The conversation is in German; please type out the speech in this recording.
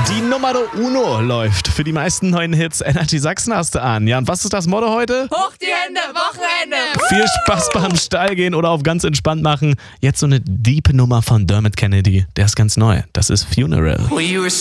Die Nummer Uno läuft für die meisten neuen Hits. Energy Sachsen hast du an. Ja, und was ist das Motto heute? Hoch die Hände, Wochenende! Viel Spaß beim Stall gehen oder auf ganz entspannt machen. Jetzt so eine deep Nummer von Dermot Kennedy. Der ist ganz neu. Das ist Funeral.